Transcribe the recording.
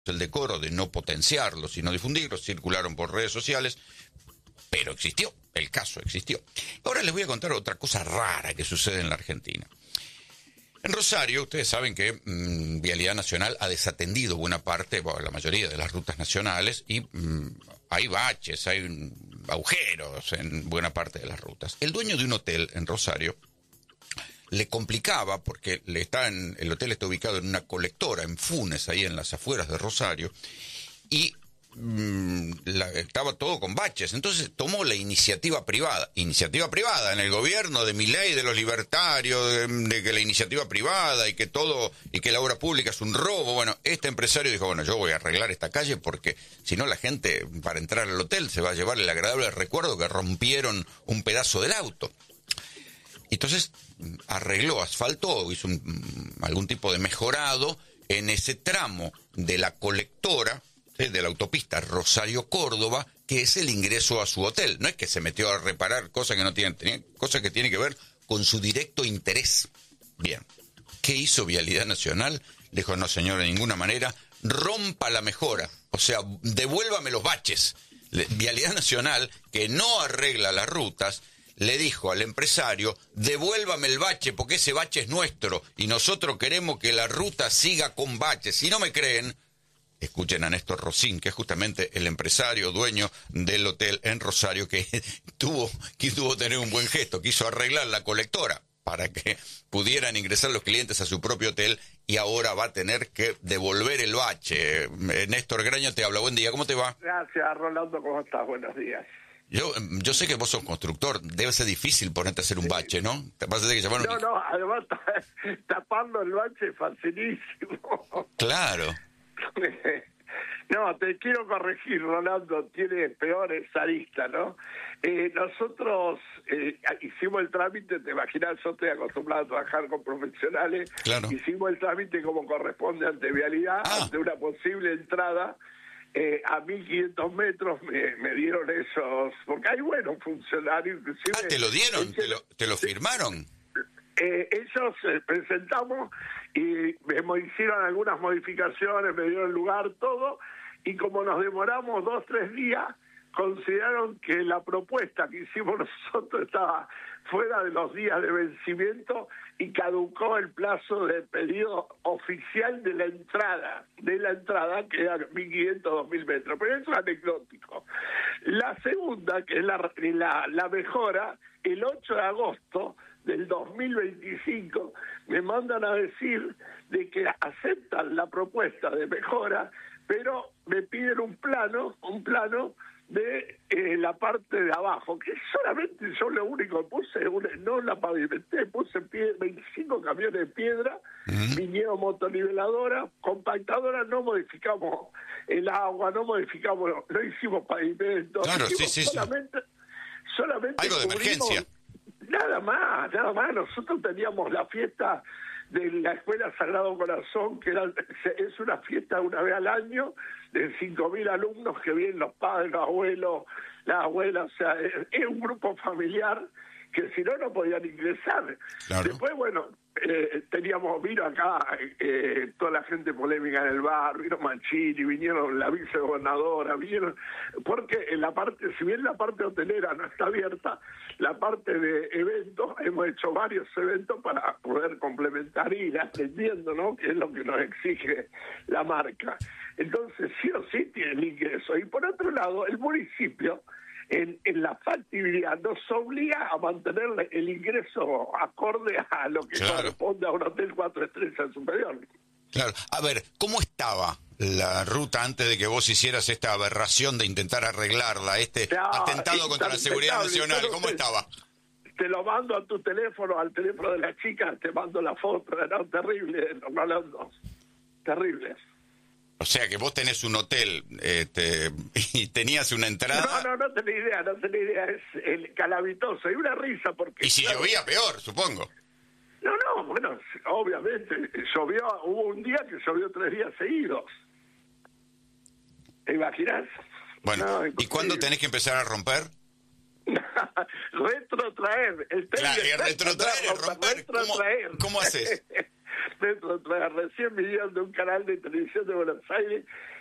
el decoro de no potenciarlos, sino difundirlos, circularon por redes sociales, pero existió, el caso existió. Ahora les voy a contar otra cosa rara que sucede en la Argentina. En Rosario, ustedes saben que Vialidad Nacional ha desatendido buena parte, bueno, la mayoría de las rutas nacionales, y hay baches, hay agujeros en buena parte de las rutas. El dueño de un hotel en Rosario le complicaba, porque el hotel está ubicado en una colectora, en Funes, ahí en las afueras de Rosario, y estaba todo con baches. Entonces tomó la iniciativa privada en el gobierno de Milei, de los libertarios, de que la iniciativa privada y que todo, y que la obra pública es un robo. Bueno, este empresario dijo, bueno, yo voy a arreglar esta calle porque si no la gente para entrar al hotel se va a llevar el agradable recuerdo que rompieron un pedazo del auto. Entonces arregló, asfaltó, hizo algún tipo de mejorado en ese tramo de la colectora, de la autopista Rosario-Córdoba, que es el ingreso a su hotel. No es que se metió a reparar cosas que no tienen, cosas que tienen que ver con su directo interés. Bien, ¿qué hizo Vialidad Nacional? Dijo, no señor, de ninguna manera, rompa la mejora, o sea, devuélvame los baches. Vialidad Nacional, que no arregla las rutas, le dijo al empresario, devuélvame el bache porque ese bache es nuestro y nosotros queremos que la ruta siga con baches. Si no me creen, escuchen a Néstor Rosín, que es justamente el empresario dueño del hotel en Rosario, que quiso tener un buen gesto, quiso arreglar la colectora para que pudieran ingresar los clientes a su propio hotel y ahora va a tener que devolver el bache. Néstor Graña te habla, buen día, ¿cómo te va? Gracias, Rolando, ¿cómo estás? Buenos días. Yo sé que vos sos constructor, debe ser difícil ponerte a hacer un bache, ¿no? ¿Te pasa de que No, además tapando el bache es facilísimo. Claro. No, te quiero corregir, Rolando, tiene peores aristas, ¿no? Nosotros hicimos el trámite, te imaginas, yo estoy acostumbrado a trabajar con profesionales, claro. Hicimos el trámite como corresponde ante Vialidad, ante una posible entrada. A 1.500 metros me dieron esos, porque hay buenos funcionarios, inclusive. ¿Te lo dieron? ¿Te lo firmaron? Ellos presentamos y me hicieron algunas modificaciones, me dieron lugar, todo, y como nos demoramos 2-3 días, consideraron que la propuesta que hicimos nosotros estaba fuera de los días de vencimiento y caducó el plazo de pedido oficial de la entrada, que era 1.500, 2.000 metros. Pero eso es anecdótico. La segunda, que es la mejora, el 8 de agosto del 2025, me mandan a decir de que aceptan la propuesta de mejora, pero me piden un plano de la parte de abajo, que solamente yo lo único que puse, no la pavimenté, puse 25 camiones de piedra, vinieron motoniveladora, compactadora, no modificamos el agua, no hicimos pavimento, claro, solamente algo de emergencia. Nada más, nosotros teníamos la fiesta de la Escuela Sagrado Corazón, que es una fiesta una vez al año, de 5.000 alumnos que vienen los padres, los abuelos, las abuelas, o sea, es un grupo familiar que si no podían ingresar. Claro. Después, bueno, vino acá toda la gente polémica en el bar, vino Mancini, vinieron la vicegobernadora, porque si bien la parte hotelera no está abierta, la parte de eventos, hemos hecho varios eventos para poder complementar y ir atendiendo, ¿no? Que es lo que nos exige la marca. Entonces, sí o sí tiene el ingreso. Y por otro lado, el municipio, en la factibilidad, nos obliga a mantener el ingreso acorde a lo que corresponde a un hotel 4 estrellas superior. Claro. A ver, ¿cómo estaba la ruta antes de que vos hicieras esta aberración de intentar arreglarla, atentado contra la seguridad nacional? ¿Cómo estaba? Te lo mando a tu teléfono, al teléfono de la chica, te mando la foto, era terrible, terrible. O sea que vos tenés un hotel y tenías una entrada. No tenía idea, es el calamitoso, y una risa porque. Y si llovía peor, supongo. No, bueno, obviamente, hubo un día que llovió 3 días seguidos. ¿Te imaginas? Bueno, ¿y cuándo tenés que empezar a romper? Retrotraer. Retrotraer. ¿Cómo haces? metros atrás, recién vinieron de un canal de televisión de Buenos Aires